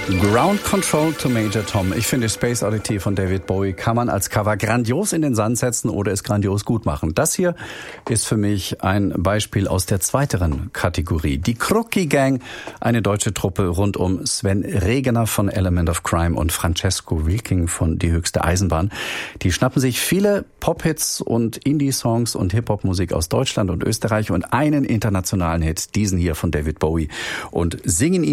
Ground Control to Major Tom. Ich finde, Space Oddity von David Bowie kann man als Cover grandios in den Sand setzen oder es grandios gut machen. Das hier ist für mich ein Beispiel aus der zweiteren Kategorie. Die Crookie Gang, eine deutsche Truppe rund um Sven Regener von Element of Crime und Francesco Wilking von Die höchste Eisenbahn. Die schnappen sich viele Pop-Hits und Indie-Songs und Hip-Hop-Musik aus Deutschland und Österreich und einen internationalen Hit, diesen hier von David Bowie, und singen ihn